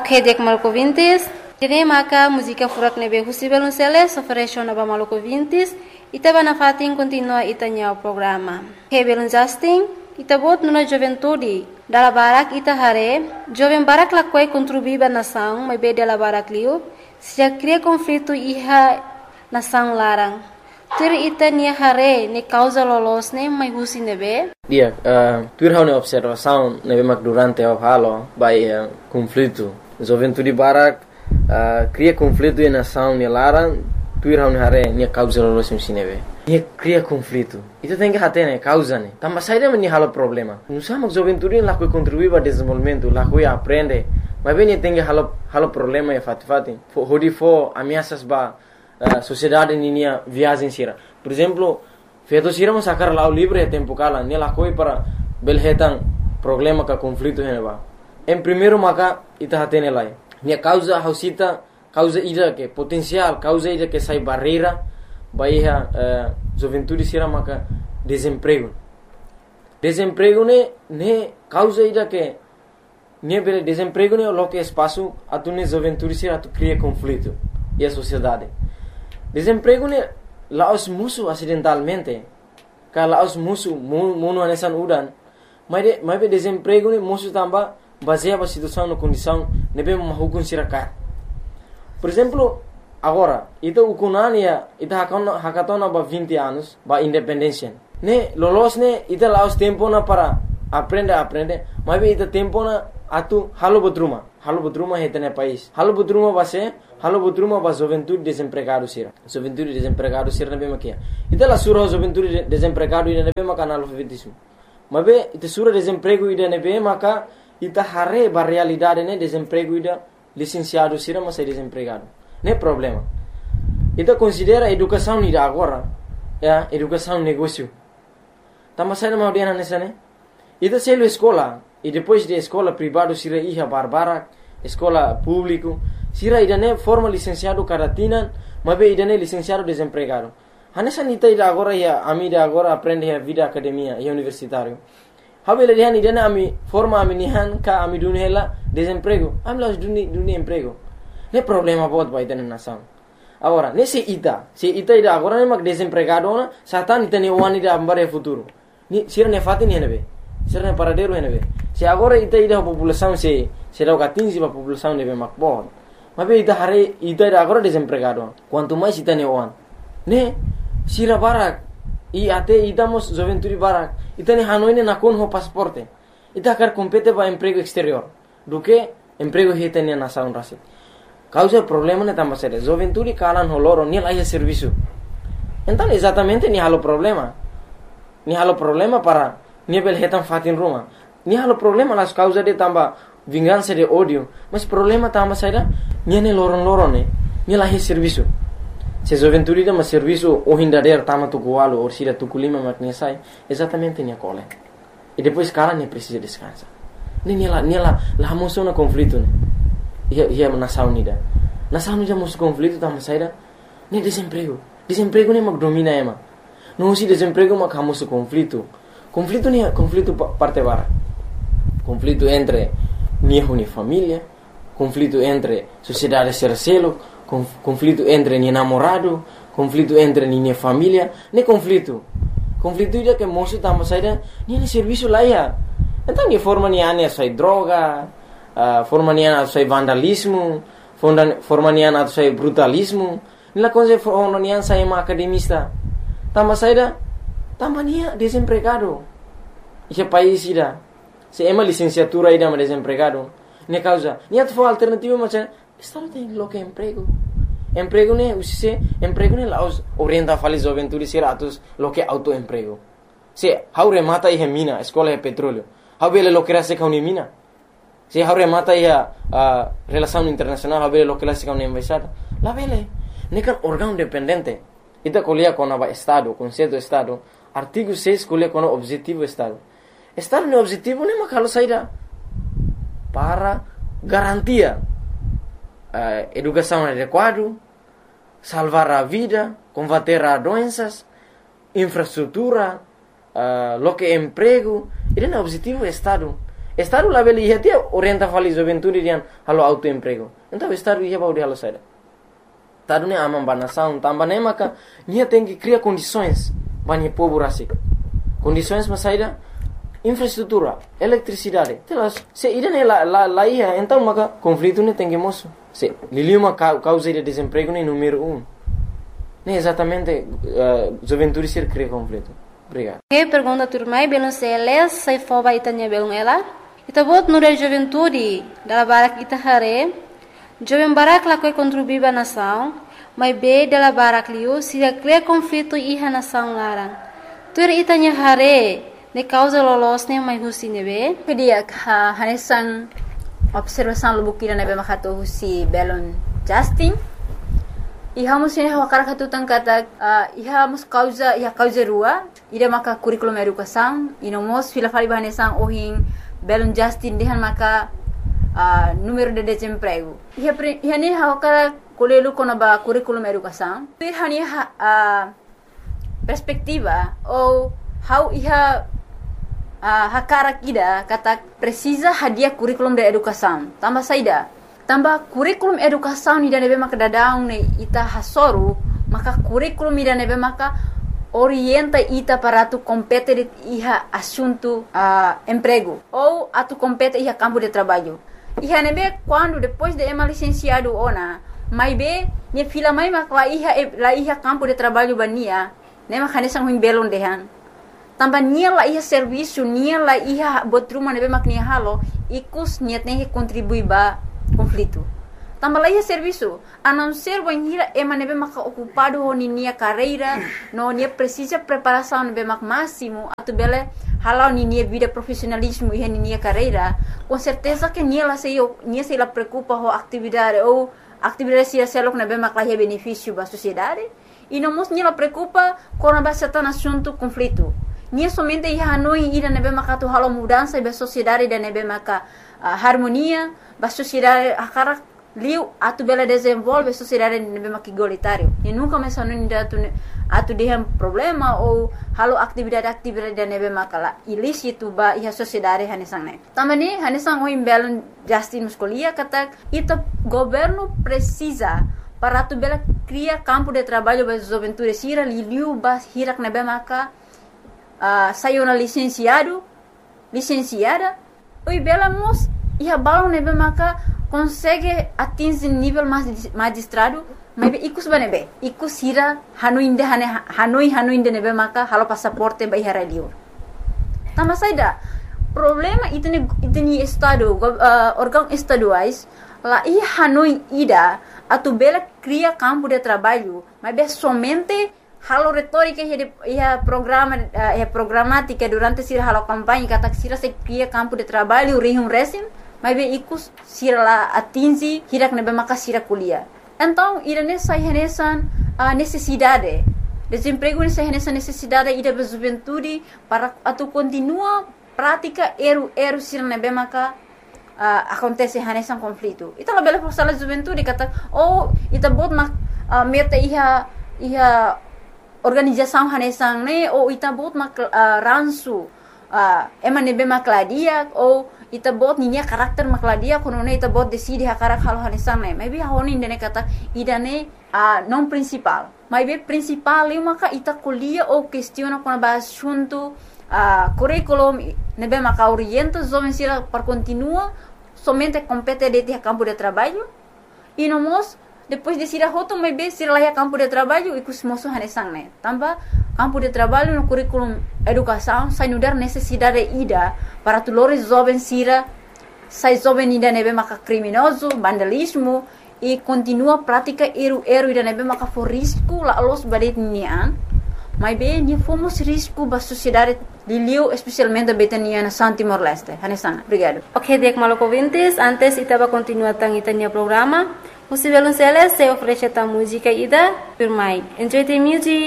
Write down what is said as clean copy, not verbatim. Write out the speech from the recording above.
Hedek Maluco Vintes, Tene Maka, música furak nebe Husibelun Celes, oferece na Maluco Vintes, Itaba na fatin continua itanya o programa. Hebelun Justin, Itabot nuna juventude, dala barak ita hare, jovem barak lakwai contribuiba nação, mas be dala barak liu, se já cria conflito iha nação larang. Tur ita nia hare, ne causa lolos ne, mas husi nebe? Dia, tur hau ne observação nebe mak durante o halo, by conflito. Juventude barak, cria conflito e nação ne larang, tur hau ne hare, nia causa lolos ne nebe. Nia cria conflito. Itu tem que hate ne, causa ne. Tambah saída meni halo problema. Nusa mak juventude lá que contribui para desenvolvimento, lá que aprende. Mas bem tem que halo problema e fati. Hodi fo ameaças ba sociedade ninia viagem sira. Por exemplo, feito sira mas sacar lá o livre tempo cala, ne lá coi para belhetan problema ka conflito ne ba. Em primeiro maka ita hate ne lai. Nia causa hausita, causa ida que potencial, causa ida que sai barreira. Bahia juventude sira maka desemprego ne causa ida que ne bele desemprego ne lo que espaço atu ne juventude sira atu cria conflito e a sociedade desemprego ne laos musu acidentalmente ka laos musu mono anesan udan mas be desemprego ne musu tamba baseia a situação na condição ne be mahukun sira ka por exemplo. Agora, ita ukunania, ita hakatona ba 20 anos, ba independência. Ne, lolos ne, ita laos tempo na para aprende, mas ita tempo na atu halo botruma heta ne país. Halo botruma ba juventude desempregado sira. Juventude desempregado sira ne makia. Ita la sura juventude desempregado ida ne be maka analfabetismo. Mas be ita sura desemprego ida ne be maka ita hare ba realidade ne desemprego ida licenciado sira mas é desempregado. Não é problema. Então considera educação ida agora, educação negócio. Tama sai na audiana nessa né? Então se escola e depois de escola privado sira iha barbara, escola público, sira ida né forma licenciado caratina, mas be ida né licenciado desempregado. Hanessa nita ida agora ia amida agora aprende a vida academia e universitário. Habela dihan ida né ami forma ami nihan ka ami dunela desemprego. Amlas duni emprego. Não é problema pode vai ter na nação. Agora, nesse ita ida agora nem mag desempregado na, satan ita ne wani da ambare futuro. Ni sira ne fatin henebe. Sira ne paradeiro henebe. Se agora ida a população se dá o 15 a população nebe mag bom. Mas be ida ida agora desempregado. Quanto mais ita ne wan. Ne sira barak e até idamos juventude barak. Ita ne hanoi na kon ho pasaporte. Ita quer compete para emprego exterior. Do que emprego hita ne nação rasi. Causa problema ne tambah sério. Juventude kalan holoro ni lá serviço. Então exatamente ni halo problema. Ni halo problema para ni bel hetan fatin rumah. Ni halo problema las causa de tambah vingança de ódio. Mas problema tambah sério ni ne loron ni lá serviço. Se juventude de mas serviço o hindader tama tukualo ou sira tukulima maknya sai exatamente ni cole. E depois kalan ni precisa descansar. Ni lá moção na conflito ne. Ia nação nida. Nação nida musu conflito tama saída. Ne desemprego ne mag domina ema. Não se desemprego mag hamusu conflito. Conflito parte bara. Conflito entre ni família, conflito entre sociedade sercelo, conflito entre ni namorado, conflito entre ni família, ne conflito. Conflito ida que musu tama saída, ni serviço lá ia. Então ni forma ni ane sai droga. Forma nian atau sai vandalismo, forma nian atau sai brutalismo. Nila coisa forma nian sai academista. Tambah saída, tambah nia desempregado. Esse país ida, se ema licenciatura ida mas desempregado. Ne causa, nia tu alternativa macam, estado tem lo que emprego. Emprego ne laos orienta fali juventude sira atus lo que autoemprego. Se hau remata ihe mina, escola de petróleo. Hau bele lo que rase kauni mina. Se hau remata ia relação internacional, hau bele lo que rase kauni embaixada. La bele, nekan órgão dependente. Ita colia com o Estado, conceito do Estado. Artigo 6 colia com o objetivo do Estado. Estado no objetivo nem makalo saída para garantia educação adequada, salvar a vida, combater as doenças, infraestrutura, lo que emprego. Ele é o objetivo do Estado. Estado lá beli ia orienta fali juventude rian halo autoemprego. Então Estado ia baudi halo saída. Estado ne amam banação, tambah ne maka nia tem que criar condições bani povo rasik. Condições mas saída infraestrutura, eletricidade. Telas, se ida ne lá ia, então maka conflito ne tem que moço. Se liliu uma causa de desemprego ne número 1. Ne exatamente juventude ser cria conflito. Obrigado. Que pergunta turmai belum seles sai foba itanya belum ela. Ita bot nure juventude dala barak ita hare. Jovem barak la koi contribuiba nação, mas be dala barak liu se cria conflito iha nação larang. Tur itanya hare ne causa lolosnya mai husi nebe. Kedia hanesan observação lubukira nebe makato husi belon Justin. Iha musin hawakara katutan kata iha mus causa rua ida maka curriculum educação inomos fila fali bahanesan ohin belon Justin dehan maka número de desemprego. Iha ne hawakara kolelu konaba curriculum educação. Iha ne perspectiva ou how iha hakara kida kata precisa hadiah curriculum de educação. Tambah saida. Tambah kurikulum educação ni nebe maka dadaung ne ita hasoru maka kurikulum ni nebe maka orienta ita para tu compete iha assunto emprego ou atu compete iha campo de trabalho. Iha nebe quando depois de ema licenciado ona mai be ne fila mai maka la iha campo de trabalho bania ne maka nesang huim belon dehan. Tambah nia la iha serviço nia la iha botruma nebe mak nia halo ikus nia tem que contribuir ba conflito. Tambah lagi serviço, a não ser banhira ema nebe maka ocupado ho nia carreira, no nia precisa preparação nebe mak máximo, atu bele halau nia vida profissionalismo e nia carreira, com certeza que nia se la preocupa ho atividade ou atividade se selok nebe mak lahi benefício ba sociedade, e não mos nia la preocupa com a bastante assunto conflito. Nia somente ia hanoi ida nebe maka tu halau mudança ba sociedade da nebe maka harmonia ba sociedade akara liu atu bela desenvolve sociedade nebe mak igualitário e nunca mais hanoi atu dehan problema ou halau atividade da nebe maka ilícito ba iha sociedade hanesang ne tamani hanesang oi belon Justin muscolia kata ita governo precisa para atu bela cria campo de trabalho ba juventude sira liu ba hirak nebe maka saiu na licenciada oi bela mos iha balon nebe maka consegue atingir nível magistrado mas ikus banebe ikus hira hanoi de nebe maka halo passaporte ba iha radio tambah saida problema itni estado órgão estaduais la iha hanoi ida atu bela cria campo de trabalho mas be somente halo retórica ia programática durante sira halo campanha kata sira se cria campo de trabalho rihum resim mas be ikus sira la atingi hirak nebe maka sira kuliah. Então irane sai hanesan necessidade desemprego ne sai hanesan necessidade ida be juventude para atu continua prática eru sira nebe maka acontece hanesan conflito. Ita la bela forsala juventude kata ita bot mak meta iha organização hanesang ne ou ita bot mak ransu ema nebe makladia ou ita bot ninya karakter makladia kono ne ita bot decide hakarak halo hanesang ne maybe honi ne kata idane non principal maybe principal eu maka ita kuliah ou questiona com ba assunto curriculum nebe maka orienta jovem sira para continua somente compete de campo de trabalho e nomos depois de sira hoto mai be sira laia campo de trabalho e kusmoso hanesang ne tambah campo de trabalho no curriculum educação sai nudar necessidade ida para tulores jovens sira sai jovem ida nebe maka criminoso vandalismo e continua prática eru ida nebe maka for risco la los badet nian mai be ni fomos risco ba sociedade liliu especialmente betania na Timor Leste hanesang obrigado. Ok, dek maloko ouvintes, antes itaba continuar tang itania programa. Você vai se oferecer a música ida, Enjoy the music.